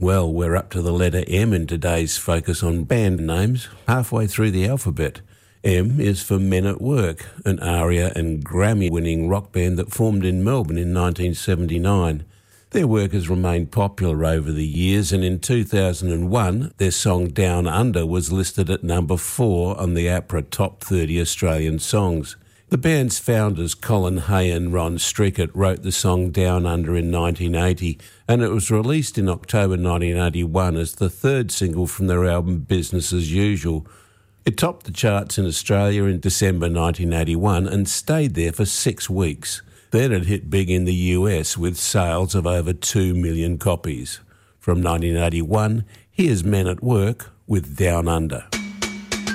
Well, we're up to the letter M in today's focus on band names, halfway through the alphabet. M is for Men at Work, an ARIA and Grammy-winning rock band that formed in Melbourne in 1979. Their work has remained popular over the years, and in 2001, their song Down Under was listed at number 4 on the APRA Top 30 Australian Songs. The band's founders, Colin Hay and Ron Strickett, wrote the song Down Under in 1980, and it was released in October 1981 as the third single from their album Business as Usual. It topped the charts in Australia in December 1981 and stayed there for 6 weeks. Then it hit big in the US with sales of over 2 million copies. From 1981, here's Men at Work with Down Under.